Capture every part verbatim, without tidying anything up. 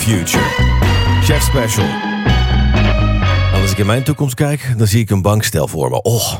Future. Chef Special. En als ik in mijn toekomst kijk, dan zie ik een bankstel voor me. Oh.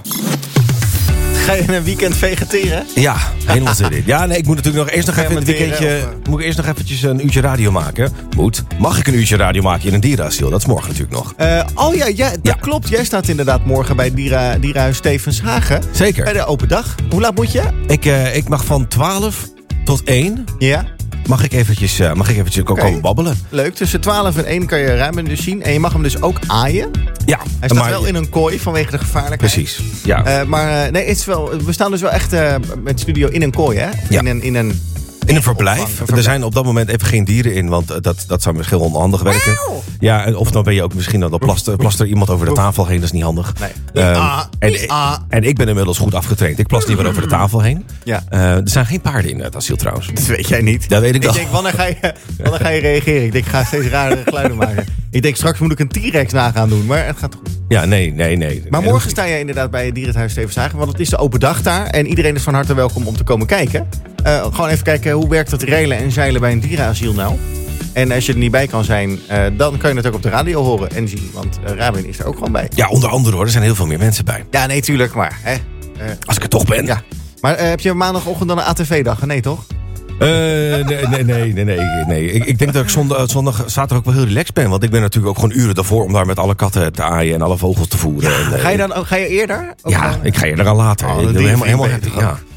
Ga je een weekend vegeteren? Ja, helemaal zin in. Ja, nee, ik moet natuurlijk nog eerst nog even een weekendje. Moet ik eerst nog eventjes een uurtje radio maken? Moet. Mag ik een uurtje radio maken in een dierenasiel? Dat is morgen natuurlijk nog. Uh, oh ja, ja, dat ja. klopt. Jij staat inderdaad morgen bij Diera, Dierenhuis Stevenshagen. Zeker. Bij de open dag. Hoe laat moet je? Ik, uh, ik mag van twaalf tot één. Ja. Mag ik eventjes, uh, mag ik eventjes okay. komen babbelen? Leuk. Tussen twaalf en één kan je ruim dus zien. En je mag hem dus ook aaien. Ja. Hij staat maar wel in een kooi vanwege de gevaarlijkheid. Precies. Ja. Uh, maar uh, nee, het is wel, we staan dus wel echt uh, met studio in een kooi, hè? Ja. In een, in een, in een verblijf. Opvang, een verblijf. Er zijn op dat moment even geen dieren in, want dat, dat zou misschien onhandig werken. Auw! Ja, of dan ben je ook misschien, dan plast, plast er iemand over de tafel heen, dat is niet handig. Nee. Um, ah, en, ah. en ik ben inmiddels goed afgetraind. Ik plas niet meer over de tafel heen. Ja. Uh, er zijn geen paarden in het asiel trouwens. Dat weet jij niet. Dat weet ik wel. Ik denk, wanneer ga je, wanneer ga je reageren? Ik denk, ik ga steeds rare geluiden maken. Ik denk, straks moet ik een T-Rex na gaan doen, maar het gaat goed. Ja, nee, nee, nee. Maar morgen sta jij inderdaad bij het Dierenhuis Stevenshagen, want het is de open dag daar. En iedereen is van harte welkom om te komen kijken. Uh, gewoon even kijken, hoe werkt het reilen en zeilen bij een dierenasiel nou? En als je er niet bij kan zijn, uh, dan kan je het ook op de radio horen en zien. Want uh, Rabin is er ook gewoon bij. Ja, onder andere hoor. Er zijn heel veel meer mensen bij. Ja, nee, tuurlijk, maar... Hè, uh, als ik er toch ben. Ja. Maar uh, heb je maandagochtend dan een A T V-dag? Nee, toch? Uh, nee, nee, nee, nee, nee, nee. Ik, ik denk dat ik zondag, zondag, zaterdag ook wel heel relaxed ben. Want ik ben natuurlijk ook gewoon uren daarvoor om daar met alle katten te aaien en alle vogels te voeren. Ja, en, ga je dan ga je eerder? Of ja, dan? Ik ga eerder aan later. Oh, ik ben helemaal, helemaal happy.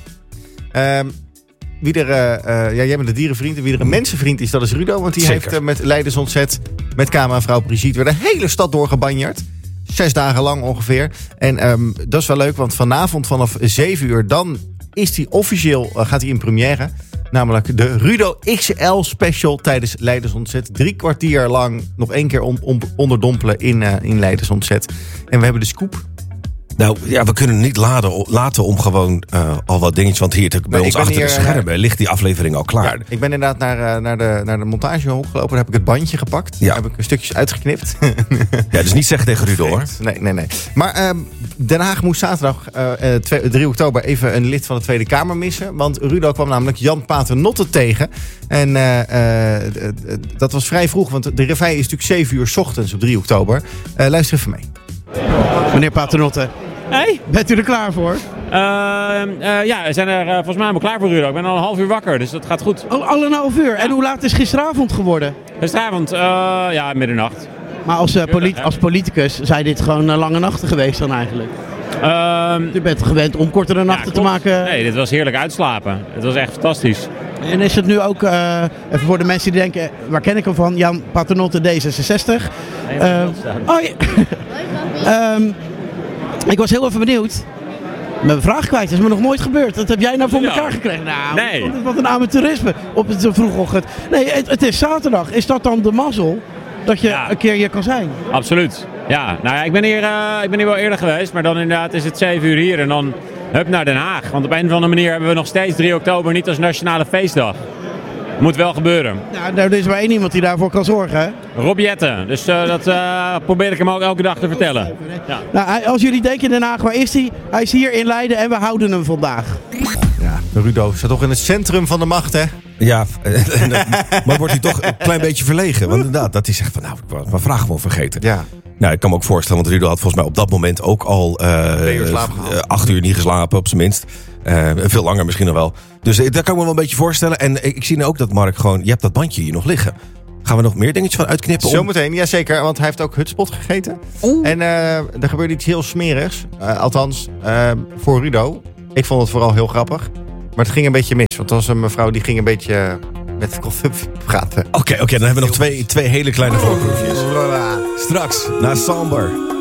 Ja. Um, wie er, uh, ja, jij bent de dierenvriend en wie er een mensenvriend is, dat is Rudo. Want die Zeker. heeft uh, met Leidersontzet, met cameravrouw Brigitte, weer de hele stad doorgebanjerd. Zes dagen lang ongeveer. En um, dat is wel leuk, want vanavond vanaf zeven uur, dan is hij officieel, uh, gaat hij in première. Namelijk de Rudo X L special tijdens Leidersontzet. Drie kwartier lang nog één keer on, on, onderdompelen in, uh, in Leidersontzet. En we hebben de scoop. Nou ja, we kunnen niet laden, laten om gewoon uh, al wat dingetjes. Want hier bij nee, ons achter hier, de schermen ligt die aflevering al klaar. Ja, ik ben inderdaad naar, uh, naar, de, naar de montagehol gelopen. Daar heb ik het bandje gepakt. Ja. Daar heb ik een stukjes uitgeknipt. Ja, dus niet zeggen tegen Rudo hoor. Nee, nee, nee. Maar uh, Den Haag moest zaterdag uh, drie oktober even een lid van de Tweede Kamer missen. Want Rudo kwam namelijk Jan Paternotte tegen. En uh, uh, uh, dat was vrij vroeg. Want de revij is natuurlijk zeven uur 's ochtends op drie oktober. Uh, luister even mee. Meneer Paternotte, hey. Bent u er klaar voor? Uh, uh, ja, we zijn er uh, volgens mij helemaal klaar voor, Rudo. Ik ben al een half uur wakker, dus dat gaat goed. Al, al een half uur? Ja. En hoe laat is gisteravond geworden? Gisteravond, uh, ja, middernacht. Maar als, uh, polit- als politicus zijn dit gewoon uh, lange nachten geweest dan eigenlijk? Um, U bent gewend om kortere nachten ja, te maken. Nee, dit was heerlijk uitslapen. Het was echt fantastisch. En is het nu ook, uh, even voor de mensen die denken, waar ken ik hem van? Jan Paternotte, D zesenzestig. Uh, oh, ja. um, ik was heel even benieuwd. Mijn vraag kwijt, dat is me nog nooit gebeurd. Dat heb jij nou voor elkaar gekregen? Nou, nee. wat, wat een amateurisme op het vroegochtend. Nee, het, het is zaterdag. Is dat dan de mazzel dat je ja. een keer hier kan zijn? Absoluut. Ja, nou ja, ik ben, hier, uh, ik ben hier wel eerder geweest, maar dan inderdaad is het zeven uur hier en dan hup naar Den Haag. Want op een of andere manier hebben we nog steeds drie oktober niet als nationale feestdag. Moet wel gebeuren. Nou, er is maar één iemand die daarvoor kan zorgen, hè? Rob Jetten. Dus uh, dat uh, probeer ik hem ook elke dag te vertellen. Ja. Nou, als jullie denken in Den Haag, waar is hij? Hij is hier in Leiden en we houden hem vandaag. Ja, Rudo staat toch in het centrum van de macht, hè? Ja, maar wordt hij toch een klein beetje verlegen. Want inderdaad, dat hij zegt van, nou, ik was mijn vraag gewoon vergeten. Ja. Nou, ik kan me ook voorstellen, want Rudo had volgens mij op dat moment ook al uh, uur uh, acht uur niet geslapen, op zijn minst. Uh, veel langer misschien nog wel. Dus uh, daar kan ik me wel een beetje voorstellen. En uh, ik zie nu ook dat Mark gewoon, je hebt dat bandje hier nog liggen. Gaan we nog meer dingetjes van uitknippen? Om... Zometeen, ja zeker, want hij heeft ook hutspot gegeten. Oeh. En uh, er gebeurde iets heel smerigs. Uh, althans, uh, voor Rudo. Ik vond het vooral heel grappig. Maar het ging een beetje mis, want er was een mevrouw die ging een beetje met consumptie praten. Oké, okay, okay, dan hebben we nog twee, twee hele kleine voorproefjes. Straks, naar Samber.